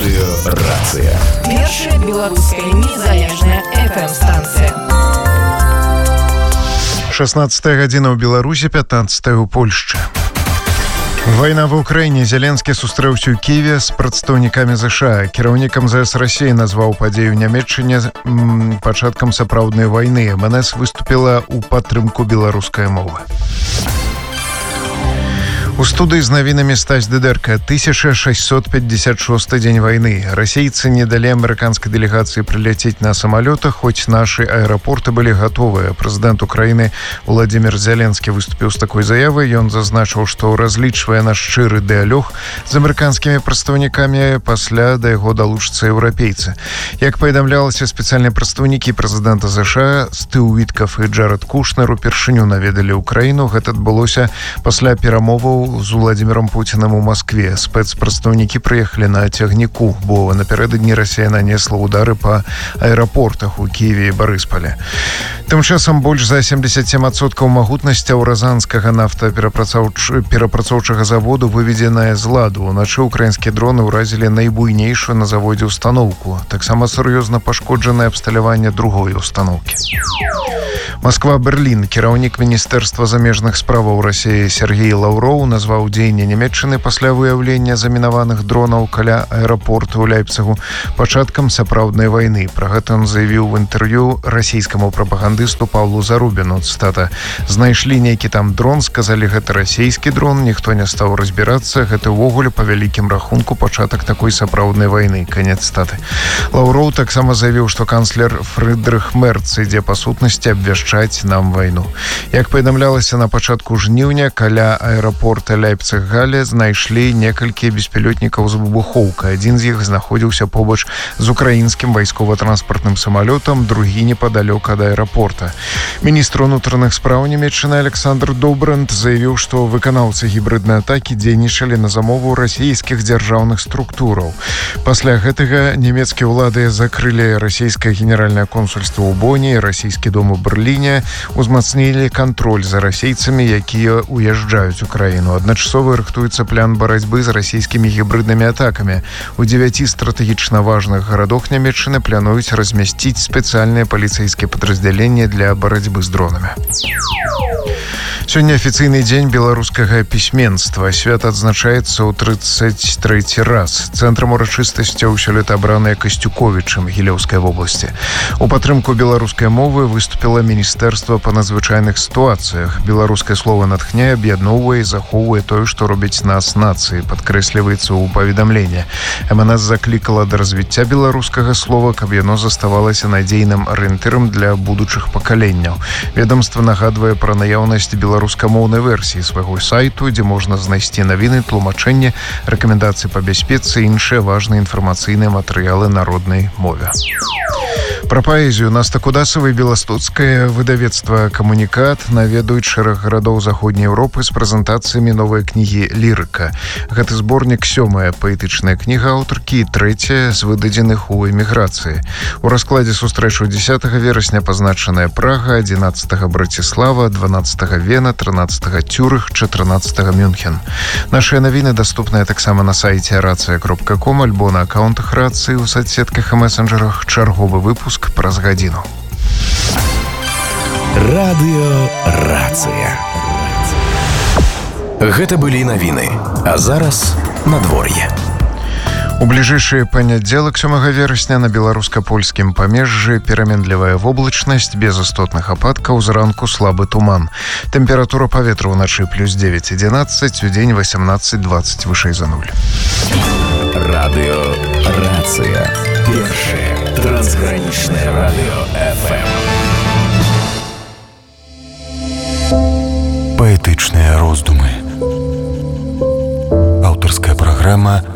Радыёрацыя. Першая беларуская незалежная FM-станцыя. 16 гадзіна ў Беларусі, 15 у Польшчы. Вайна ва ўкраіне. Зеленскі сустрэўся ў Кіеве з прадстаўнікамі ЗША. Кіраўнік МЗС Расіі назваў падзею ў Нямецчыне пачаткам сапраўднай вайны. МНС выступіла ў падтрымку беларускай мовы. У студыі з навінамі Стась Дыдэрка. 1656 дзень вайны. Расейцы не далі амерыканскай дэлегацыі прыляцець на самалётах, хоць нашы аэрапорты былі гатовыя. Прэзідэнт Украіны Владзімір Зеленскі выступіў з такой заявай. Ён зазначыў, што разлічвае на шчыры дыялог з амерыканскімі прадстаўнікамі, пасля да яго далучацца еўрапейцы. Як паведамлялася, спецыяльныя прадстаўнікі прэзідэнта ЗША Стыў Віткаф і Джаред Кушнер упершыню наведалі ўкраіну. Гэта адбылося пасля перамоваў з Владзімірам Пуцінам у Маскве. Спецпрадстаўнікі прыехалі на цягніку, бо напярэдадні Расія нанесла ўдары па аэрапортах у Кіеве і Барыспале. Тым часам больш за 77% магутнасцяў Разанскага нафтаперапрацоўчага заводу выведзеная з ладу. Уначы украінскія дроны ўразілі найбуйнейшую на заводзе ўстаноўку. Таксама сур'ёзна пашкоджанае абсталяванне другой устаноўкі. Москва-Берлін. Кіраўнік Міністэрства замежных справаў Расіі Сергей Лаўроў назваў дзеянне Нямецчыны пасля выяўлення замінаваных дронаў каля аэрапорту ў Ляйпцыгу пачаткам сапраўднай вайны. Пра гэта ён заявіў в інтэрв'ю расійскаму прапагандысту Павлу Зарубіну. Цытата: «Знайшлі нейкі там дрон, сказалі, гэта расійскі дрон, ніхто не стаў разбірацца, гэта ўвогуле па вялікім рахунку пачатак такой сапраўднай вайны». Канец цытаты. Лаўроў таксама заявіў, што канцлер Фрыдрых Мерц ідзе па сутнасці абвяшчаць нам вайну. Як паведамлялася, на пачатку жніўня каля аэрапорта Ляйпцыг-Гале знайшлі некалькі беспілётнікаў з выбухоўкай. Адзін з іх знаходзіўся побач з украінскім вайскова-транспартным самалётам, другі непадалёк ад аэрапорта. Міністр унутраных спраў Нямецчыны Александр Добранд заявіў, што выканаўцы гібрыднай атакі дзейнічалі на замову расійскіх дзяржаўных структураў. Пасля гэтага нямецкія ўлады закрылі расійскае генеральнае консульства ў Боні, расійскі дом у Берліне, узмацнілі кантроль за расейцамі, якія уязджаюць у краіну. Адначасова рыхтуецца план барацьбы з расійскімі гібрыднымі атакамі. У 9 стратэгічна важных гарадах Нямецчыны плануюць размясціць спецыяльныя паліцэйскія падраздзяленні для барацьбы з дронамі. Сёння афіцыйны дзень беларускага пісьменства. Свят адзначаецца ў 33 раз. Цэнтрам урачыстасцяў сёлета абраныя Касцюковічам Гілеўскай вобласці. У падтрымку беларускай мовы выступіла Міністэрства па надзвычайных сітуацыях. Беларускае слова натхняе, аб'ядноўвае і захоўвае тое, што робіць нас нацыяй, падкрэсліваецца ў паведамленні. МНС заклікала да развіцця беларускага слова, каб яно заставалася надзейным арыентырам для будучых пакаленняў. Ведамства нагадвае пра наяўнасць беларускамоўнай версіі свайго сайту, дзе можна знайсці навіны, тлумачэнне, рэкамендацыі па бяспецы і іншыя важныя інфармацыйныя матэрыялы на роднай мове. Пра паэзію. Наста Кудасава і беластоцкае выдавецтва «Камунікат» наведаюць шэраг гарадоў Заходняй Еўропы з прэзентацыямі новай кнігі «Лірыка». Гэты зборнік 7-я паэтычная кніга аўтаркі і 3-я з выдадзеных у эміграцыі. У раскладзе сустрэчу 10 верасня пазначаная Прага, 11 Браціслава, 12 Вена, 13 Цюрых, 14 Мюнхен. Нашыя навіны даступныя таксама на сайце racja.com альбо на аккаунтах Рацыі ў соцсетках і месенджерах. Чарговы выпуск праз гадзіну. Радыёрацыя. Гэта былі навіны. А зараз надвор'е. У бліжэйшы панядзелак 7 верасня на беларуска-польскім памежжы пераменлівая воблачнасць без істотных ападкаў, зранку слабы туман. Тэмпература паветра ўначы +9-11, удзень 18-20 вышэй за 0. Радыёрацыя. Першае трансгранічнае радыё FM. Паэтычныя роздумы. Аўтарская праграма